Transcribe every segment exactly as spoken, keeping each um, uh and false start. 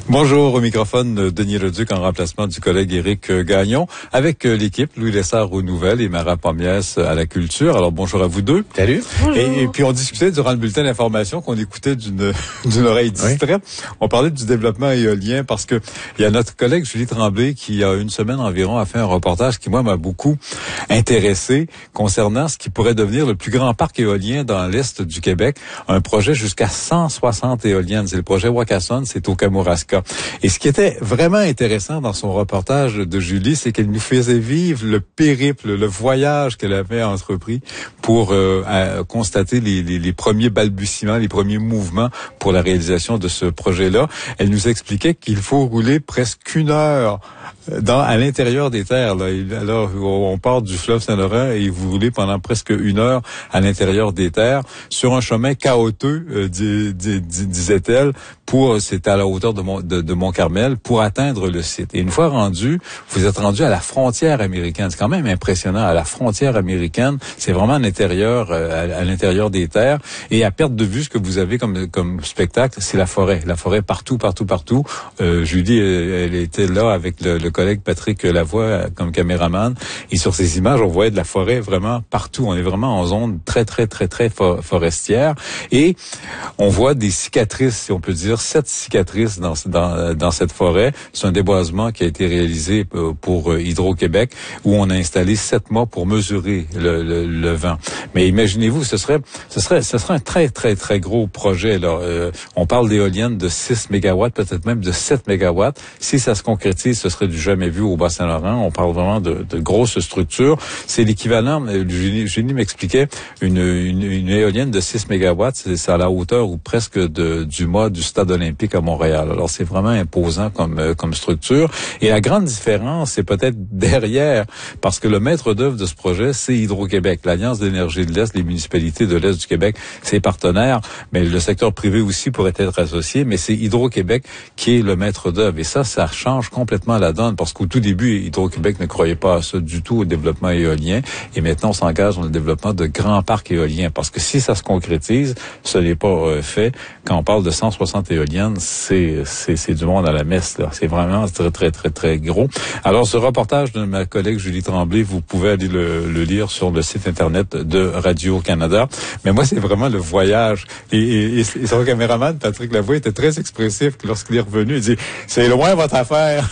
Bonjour, au microphone Denis Leduc en remplacement du collègue Éric Gagnon, avec l'équipe Louis Lessard aux nouvelles et Mara Pomiès à la culture. Alors bonjour à vous deux. Salut. Et, et puis on discutait durant le bulletin d'information qu'on écoutait d'une d'une oreille distraite. Oui. On parlait du développement éolien parce que il y a notre collègue Julie Tremblay qui, il y a une semaine environ, a fait un reportage qui, moi, m'a beaucoup intéressé concernant ce qui pourrait devenir le plus grand parc éolien dans l'Est du Québec. Un projet jusqu'à cent soixante éoliennes. C'est le projet Wakasson, c'est au Kamouraska. Et ce qui était vraiment intéressant dans son reportage de Julie, c'est qu'elle nous faisait vivre le périple, le voyage qu'elle avait entrepris pour euh, constater les, les, les premiers balbutiements, les premiers mouvements pour la réalisation de ce projet-là. Elle nous expliquait qu'il faut rouler presque une heure dans à l'intérieur des terres. Là. Alors, on part du fleuve Saint-Laurent et vous roulez pendant presque une heure à l'intérieur des terres sur un chemin chaotique, euh, dis, dis, dis, disait-elle, pour c'était à la hauteur de, Mont, de, de Mont-Carmel, pour atteindre le site. Et une fois rendu, vous êtes rendu à la frontière américaine. C'est quand même impressionnant. À la frontière américaine, c'est vraiment à l'intérieur, euh, à, à l'intérieur des terres. Et à perte de vue, ce que vous avez comme, comme spectacle, c'est la forêt. La forêt partout, partout, partout. Euh, Julie, elle, elle était là avec le, le collègue Patrick Lavoie comme caméraman. Et sur ces images, on voyait de la forêt vraiment partout. On est vraiment en zone très, très, très, très forestière. Et on voit des cicatrices, si on peut dire, sept cicatrices dans, dans, dans cette forêt. C'est un déboisement qui a été réalisé pour Hydro-Québec où on a installé sept mâts pour mesurer le, le, le vent. Mais imaginez-vous, ce serait, ce serait, ce serait un très, très, très gros projet. Là. Euh, on parle d'éoliennes de six mégawatts, peut-être même de sept mégawatts. Si ça se concrétise, ce serait du jamais vu au Bas-Saint-Laurent. On parle vraiment de, de grosses structures. C'est l'équivalent, Julie, Julie m'expliquait, une, une, une éolienne de six mégawatts, c'est, c'est à la hauteur ou presque de, du mât du stade olympique à Montréal. Alors, c'est vraiment imposant comme, comme structure. Et la grande différence, c'est peut-être derrière, parce que le maître d'œuvre de ce projet, c'est Hydro-Québec, l'Alliance d'énergie de l'Est, les municipalités de l'Est du Québec, ses partenaires, mais le secteur privé aussi pourrait être associé, mais c'est Hydro-Québec qui est le maître d'œuvre. Et ça, ça change complètement la donne, parce qu'au tout début, Hydro-Québec ne croyait pas à ça du tout, au développement éolien. Et maintenant, on s'engage dans le développement de grands parcs éoliens. Parce que si ça se concrétise, ce n'est pas euh, fait. Quand on parle de cent soixante éoliennes, c'est, c'est, c'est du monde à la messe, là. C'est vraiment très, très, très, très gros. Alors, ce reportage de ma collègue Julie Tremblay, vous pouvez aller le, le lire sur le site Internet de Radio-Canada. Mais moi, c'est vraiment le voyage. Et, et, et son caméraman, Patrick Lavoie, était très expressif lorsqu'il est revenu. Il dit, c'est loin votre affaire.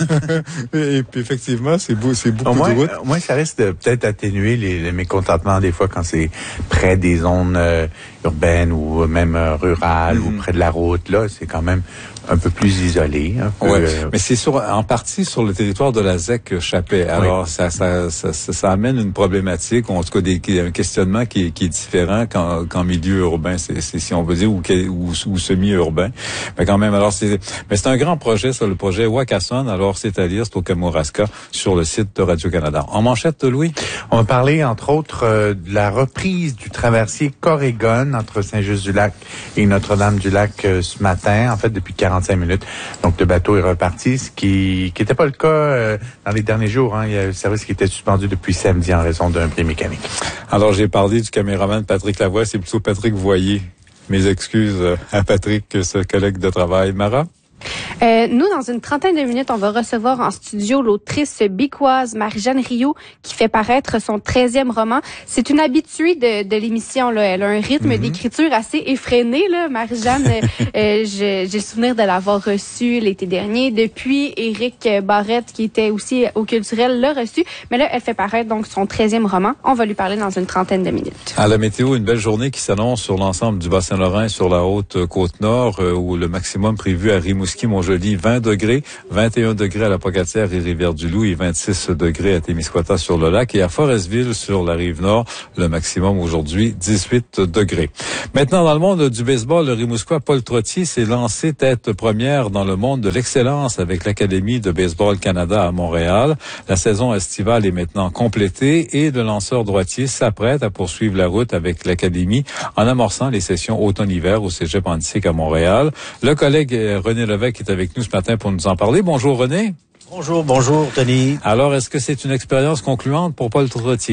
Et puis effectivement, c'est beau, c'est beaucoup au moins, de route. Au moins, ça risque de peut-être atténuer les, les mécontentements des fois quand c'est près des zones euh, urbaines ou même euh, rurales mm-hmm. ou près de la route. Là, c'est quand même un peu plus isolé. Un peu, ouais, euh... mais c'est sur, en partie sur le territoire de la Z E C Chappais. Alors, oui. ça, ça, ça, ça, ça amène une problématique, ou en tout cas des, un questionnement qui, qui est différent qu'en, qu'en milieu urbain, c'est, c'est, si on veut dire, ou, ou, ou semi-urbain. Mais quand même, alors, c'est, mais c'est un grand projet, ça, le projet Wakasson. Alors, c'est à lire, c'est au Kamouraska, sur le site de Radio-Canada. En manchette, Louis? On va parler, entre autres, euh, de la reprise du traversier Corrigan entre Saint-Just-du-Lac et Notre-Dame-du-Lac euh, ce matin, en fait, depuis quarante-cinq minutes. Donc, le bateau est reparti, ce qui qui n'était pas le cas euh, dans les derniers jours. Hein. Il y a le service qui était suspendu depuis samedi en raison d'un bris mécanique. Alors, j'ai parlé du caméraman Patrick Lavoie, c'est plutôt Patrick Voyer. Mes excuses à Patrick, ce collègue de travail. Mara? Euh, nous, dans une trentaine de minutes, on va recevoir en studio l'autrice bicoise Marie-Jeanne Rioux qui fait paraître son treizième roman. C'est une habituée de, de l'émission, là. Elle a un rythme mm-hmm. d'écriture assez effréné, là. Marie-Jeanne, euh, j'ai, j'ai souvenir de l'avoir reçue l'été dernier. Depuis, Éric Barrette, qui était aussi au Culturel, l'a reçue. Mais là, elle fait paraître donc son treizième roman. On va lui parler dans une trentaine de minutes. À la météo, une belle journée qui s'annonce sur l'ensemble du Bas-Saint-Laurent et sur la haute Côte-Nord, euh, où le maximum prévu à Rimouski, Montjoly, vingt degrés, vingt et un degrés à la Pocatière et Rivière-du-Loup et vingt-six degrés à Témiscouata sur le lac et à Forestville sur la Rive-Nord, le maximum aujourd'hui dix-huit degrés. Maintenant, dans le monde du baseball, le Rimouskois Paul Trottier s'est lancé tête première dans le monde de l'excellence avec l'Académie de Baseball Canada à Montréal. La saison estivale est maintenant complétée et le lanceur droitier s'apprête à poursuivre la route avec l'Académie en amorçant les sessions automne-hiver au Cégep Antique à Montréal. Le collègue René Lévesque est avec nous ce matin pour nous en parler. Bonjour René. Bonjour, bonjour Denis. Alors, est-ce que c'est une expérience concluante pour Paul Trottier?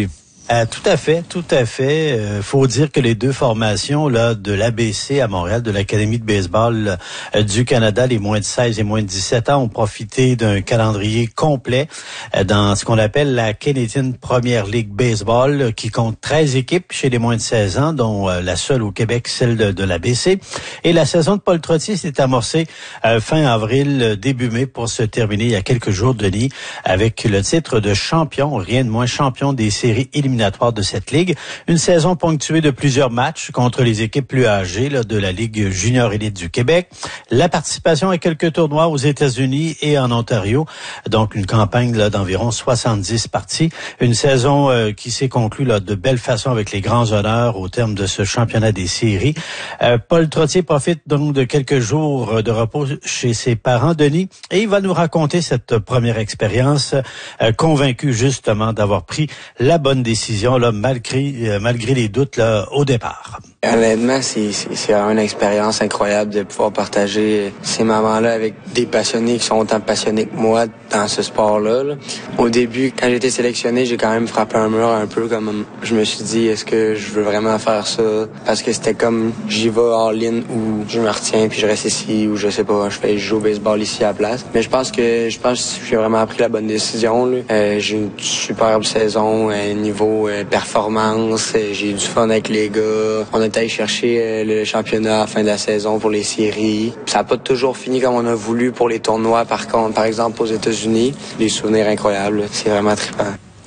Euh, tout à fait, tout à fait. Euh, faut dire que les deux formations là de l'A B C à Montréal, de l'Académie de baseball euh, du Canada, les moins de seize et moins de dix-sept ans, ont profité d'un calendrier complet euh, dans ce qu'on appelle la Canadian Premier League Baseball, euh, qui compte treize équipes chez les moins de seize ans, dont euh, la seule au Québec, celle de, de l'A B C. Et la saison de Paul Trottier s'est amorcée euh, fin avril, euh, début mai, pour se terminer il y a quelques jours, Denis, avec le titre de champion, rien de moins champion des séries éliminatoires de cette ligue. Une saison ponctuée de plusieurs matchs contre les équipes plus âgées là, de la Ligue junior élite du Québec. La participation à quelques tournois aux États-Unis et en Ontario. Donc, une campagne là, d'environ soixante-dix parties. Une saison euh, qui s'est conclue là, de belle façon avec les grands honneurs au terme de ce championnat des séries. Euh, Paul Trottier profite donc de quelques jours de repos chez ses parents, Denis, et il va nous raconter cette première expérience, euh, convaincu justement d'avoir pris la bonne décision Là, malgré, euh, malgré les doutes là, au départ. Honnêtement, c'est, c'est, c'est une expérience incroyable de pouvoir partager ces moments-là avec des passionnés qui sont autant passionnés que moi dans ce sport-là. Là. Au début, quand j'ai été sélectionné, j'ai quand même frappé un mur un peu. Comme je me suis dit, est-ce que je veux vraiment faire ça? Parce que c'était comme, j'y vais all-in ou je me retiens puis je reste ici ou je sais pas, je fais je joue au baseball ici à la place. Mais je pense que je pense que j'ai vraiment pris la bonne décision. Là. Euh, j'ai une superbe saison, euh, niveau euh, performance, euh, j'ai eu du fun avec les gars. On a été allé chercher euh, le championnat à la fin de la saison pour les séries. Ça n'a pas toujours fini comme on a voulu pour les tournois, par contre, par exemple aux États-Unis. Des souvenirs incroyables, c'est vraiment trippant.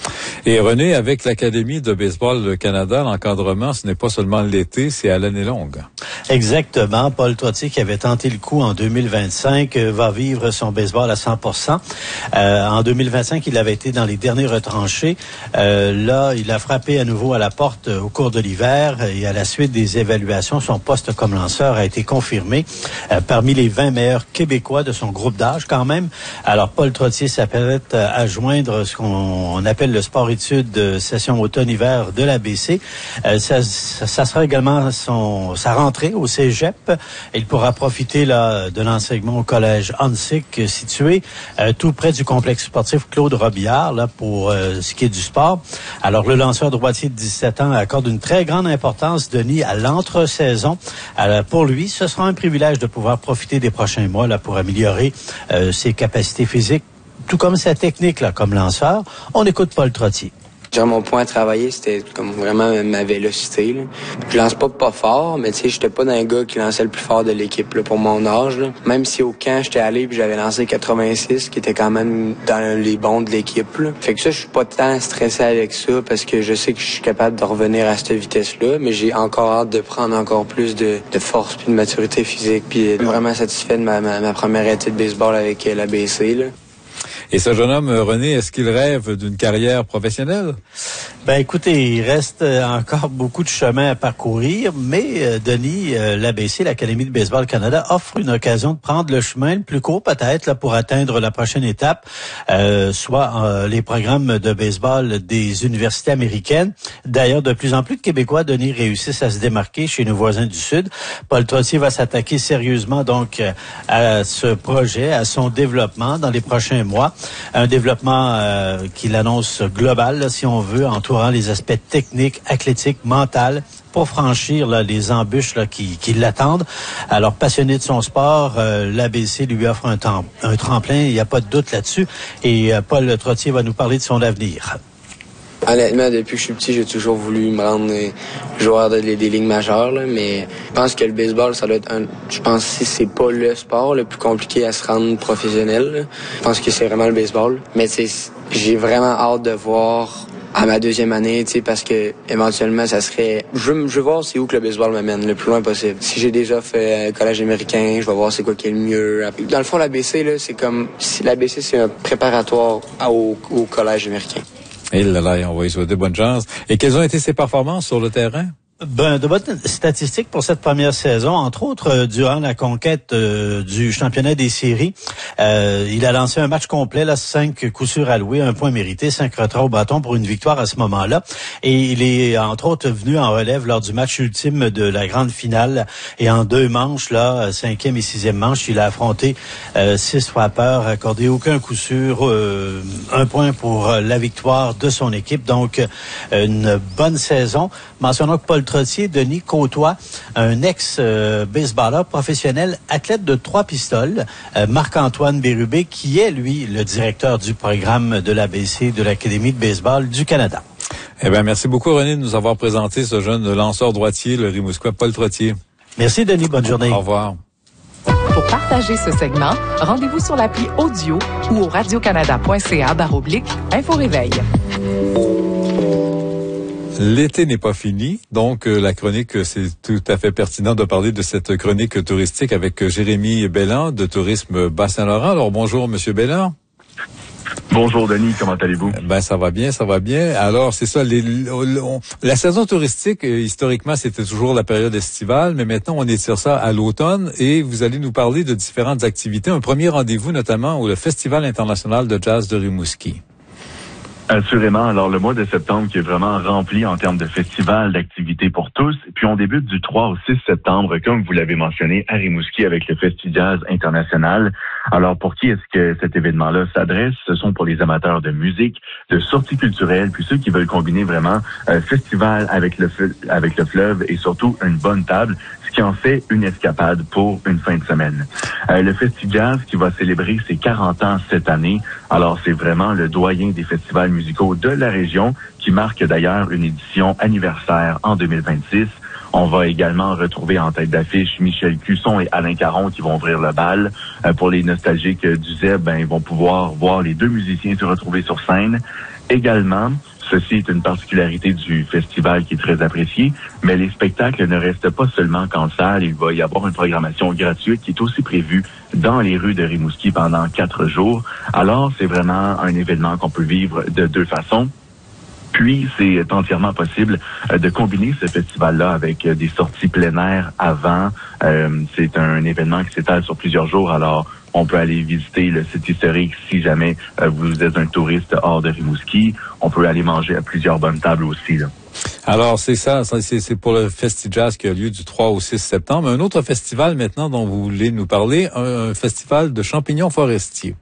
Et René, avec l'Académie de baseball du Canada, l'encadrement, ce n'est pas seulement l'été, c'est à l'année longue. Exactement. Paul Trottier, qui avait tenté le coup en deux mille vingt-cinq, euh, va vivre son baseball à cent pour cent. Euh, en deux mille vingt-cinq, il avait été dans les derniers retranchés. Euh, là, il a frappé à nouveau à la porte euh, au cours de l'hiver et à la suite des évaluations, son poste comme lanceur a été confirmé euh, parmi les vingt meilleurs Québécois de son groupe d'âge quand même. Alors, Paul Trottier s'apprête à joindre ce qu'on appelle le sport-études de session automne-hiver de l'A B C. Euh, ça, ça, ça sera également son, sa rentrée au cégep. Il pourra profiter là, de l'enseignement au collège Hunsick, situé euh, tout près du complexe sportif Claude Robillard, là, pour euh, ce qui est du sport. Alors, le lanceur droitier de dix-sept ans accorde une très grande importance, Denis, à l'entre-saison. Alors, pour lui, ce sera un privilège de pouvoir profiter des prochains mois là, pour améliorer euh, ses capacités physiques, tout comme sa technique là, comme lanceur. On écoute Paul Trottier. Genre, mon point à travailler, c'était comme vraiment ma vélocité. Là. Je lance pas pas fort, mais tu sais, j'étais pas dans un gars qui lançait le plus fort de l'équipe là, pour mon âge. Là. Même si au camp, j'étais allé puis j'avais lancé quatre-vingt-six, qui était quand même dans les bons de l'équipe. Là. Fait que ça, je suis pas tant stressé avec ça parce que je sais que je suis capable de revenir à cette vitesse-là, mais j'ai encore hâte de prendre encore plus de, de force puis de maturité physique. Puis vraiment satisfait de ma, ma, ma première été de baseball avec l'A B C. Là. Et ce jeune homme, René, est-ce qu'il rêve d'une carrière professionnelle? Ben écoutez, il reste encore beaucoup de chemin à parcourir, mais euh, Denis, euh, l'A B C, l'Académie de baseball Canada, offre une occasion de prendre le chemin le plus court peut-être là pour atteindre la prochaine étape, euh, soit euh, les programmes de baseball des universités américaines. D'ailleurs, de plus en plus de Québécois, Denis, réussissent à se démarquer chez nos voisins du Sud. Paul Trottier va s'attaquer sérieusement donc à ce projet, à son développement dans les prochains mois. Un développement euh, qu'il annonce global, là, si on veut, entourant les aspects techniques, athlétiques, mentaux, pour franchir là, les embûches là, qui, qui l'attendent. Alors, passionné de son sport, euh, l'A B C lui offre un, temps, un tremplin, il n'y a pas de doute là-dessus. Et euh, Paul Trottier va nous parler de son avenir. Honnêtement, depuis que je suis petit, j'ai toujours voulu me rendre euh, joueur de, des ligues majeures, là, mais je pense que le baseball, ça doit être un... Je pense que c'est pas le sport le plus compliqué à se rendre professionnel. Là. Je pense que c'est vraiment le baseball. Mais j'ai vraiment hâte de voir à ma deuxième année, tu sais, parce que éventuellement, ça serait... Je veux, je veux voir c'est où que le baseball m'amène, le plus loin possible. Si j'ai déjà fait un collège américain, je vais voir c'est quoi qui est le mieux. Dans le fond, l'A B C, là, c'est comme... L'A B C, c'est un préparatoire au, au collège américain. Et là, là, on va lui souhaiter bonne chance. Et quelles ont été ses performances sur le terrain? Ben, de bonnes statistiques pour cette première saison, entre autres, euh, durant la conquête euh, du championnat des séries. Euh, il a lancé un match complet, là, cinq coups sûrs alloués, un point mérité, cinq retraits au bâton pour une victoire à ce moment-là. Et il est, entre autres, venu en relève lors du match ultime de la grande finale. Et en deux manches, là, cinquième et sixième manche, il a affronté euh, six frappeurs, accordé aucun coup sûr, euh, un point pour la victoire de son équipe. Donc, une bonne saison. Mentionnons que Paul Trottier, Denis, côtoie un ex-baseballeur professionnel, athlète de trois pistoles, euh, Marc-Antoine Bérubé, qui est, lui, le directeur du programme de l'A B C de l'Académie de baseball du Canada. Eh bien, merci beaucoup, René, de nous avoir présenté ce jeune lanceur droitier, le Rimouskois Paul Trottier. Merci, Denis. Bonne journée. Au revoir. Pour partager ce segment, rendez-vous sur l'appli audio ou au radiocanada.ca barre oblique Info-Réveil. L'été n'est pas fini, donc euh, la chronique, c'est tout à fait pertinent de parler de cette chronique touristique avec euh, Jérémy Belland de Tourisme Bas-Saint-Laurent. Alors bonjour, Monsieur Belland. Bonjour Denis, comment allez-vous? Ben ça va bien, ça va bien. Alors c'est ça, les, on, la saison touristique, euh, historiquement, c'était toujours la période estivale, mais maintenant on étire ça à l'automne et vous allez nous parler de différentes activités. Un premier rendez-vous notamment au Festival international de jazz de Rimouski. Assurément. Alors, le mois de septembre qui est vraiment rempli en termes de festivals, d'activités pour tous. Puis, on débute du trois au six septembre, comme vous l'avez mentionné, à Rimouski avec le Festi-Jazz international. Alors, pour qui est-ce que cet événement-là s'adresse? Ce sont pour les amateurs de musique, de sorties culturelles, puis ceux qui veulent combiner vraiment un festival avec le, avec le fleuve et surtout une bonne table, ce qui en fait une escapade pour une fin de semaine. Euh, le Festi-Jazz qui va célébrer ses quarante ans cette année. Alors, c'est vraiment le doyen des festivals musicaux de la région qui marque d'ailleurs une édition anniversaire en deux mille vingt-six. On va également retrouver en tête d'affiche Michel Cusson et Alain Caron qui vont ouvrir le bal. Euh, pour les nostalgiques du Z E B, ben, ils vont pouvoir voir les deux musiciens se retrouver sur scène. Également, ceci est une particularité du festival qui est très appréciée, mais les spectacles ne restent pas seulement qu'en salle. Il va y avoir une programmation gratuite qui est aussi prévue dans les rues de Rimouski pendant quatre jours. Alors, c'est vraiment un événement qu'on peut vivre de deux façons. Puis, c'est entièrement possible euh, de combiner ce festival-là avec euh, des sorties plein air avant. Euh, c'est un événement qui s'étale sur plusieurs jours, alors on peut aller visiter le site historique si jamais euh, vous êtes un touriste hors de Rimouski. On peut aller manger à plusieurs bonnes tables aussi, là. Alors, c'est ça, ça c'est, c'est pour le Festi-Jazz qui a lieu du trois au six septembre. Un autre festival maintenant dont vous voulez nous parler, un, un festival de champignons forestiers.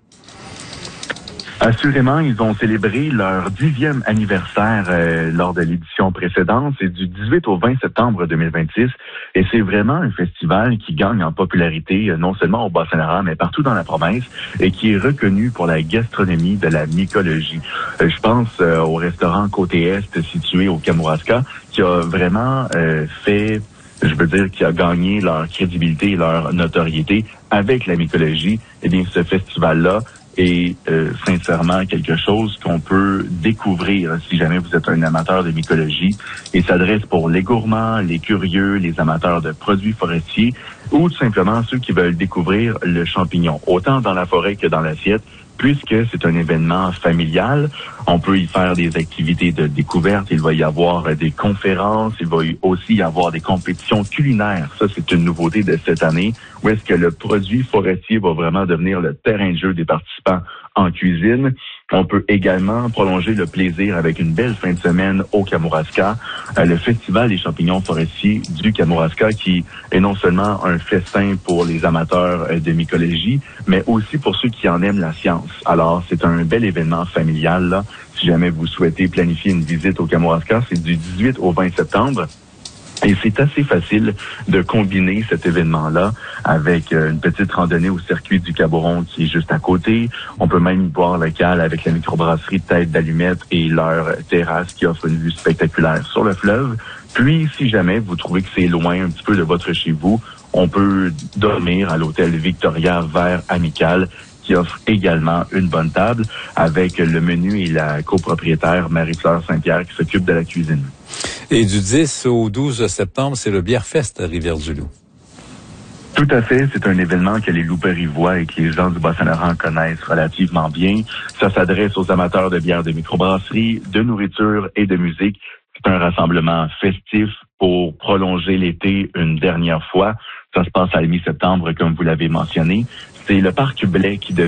Assurément, ils ont célébré leur dixième anniversaire euh, lors de l'édition précédente. C'est du dix-huit au vingt septembre deux mille vingt-six. Et c'est vraiment un festival qui gagne en popularité, euh, non seulement au Bas-Saint-Laurent, mais partout dans la province, et qui est reconnu pour la gastronomie de la mycologie. Euh, je pense euh, au restaurant Côté Est, situé au Kamouraska, qui a vraiment euh, fait... je veux dire, qui a gagné leur crédibilité et leur notoriété avec la mycologie. Eh bien, ce festival-là est euh, sincèrement quelque chose qu'on peut découvrir si jamais vous êtes un amateur de mycologie, et s'adresse pour les gourmands, les curieux, les amateurs de produits forestiers ou tout simplement ceux qui veulent découvrir le champignon, autant dans la forêt que dans l'assiette. Puisque c'est un événement familial, on peut y faire des activités de découverte, il va y avoir des conférences, il va aussi y avoir des compétitions culinaires. Ça, c'est une nouveauté de cette année, où est-ce que le produit forestier va vraiment devenir le terrain de jeu des participants en cuisine. On peut également prolonger le plaisir avec une belle fin de semaine au Kamouraska, euh, le Festival des champignons forestiers du Kamouraska, qui est non seulement un festin pour les amateurs euh, de mycologie, mais aussi pour ceux qui en aiment la science. Alors, c'est un bel événement familial, là. Si jamais vous souhaitez planifier une visite au Kamouraska, c'est du dix-huit au vingt septembre. Et c'est assez facile de combiner cet événement-là avec une petite randonnée au circuit du Caboron qui est juste à côté. On peut même boire local avec la microbrasserie Tête d'Allumette et leur terrasse qui offre une vue spectaculaire sur le fleuve. Puis, si jamais vous trouvez que c'est loin un petit peu de votre chez vous, on peut dormir à l'hôtel Victoria Vert Amical, qui offre également une bonne table avec le menu et la copropriétaire Marie-Fleur Saint-Pierre qui s'occupe de la cuisine. Et du dix au douze septembre, c'est le Bière-Fest à Rivière-du-Loup. Tout à fait. C'est un événement que les Loups-Périvois et que les gens du Bas-Saint-Laurent connaissent relativement bien. Ça s'adresse aux amateurs de bières de microbrasserie, de nourriture et de musique. C'est un rassemblement festif pour prolonger l'été une dernière fois. Ça se passe à la mi-septembre, comme vous l'avez mentionné. C'est le Parc Blais qui devient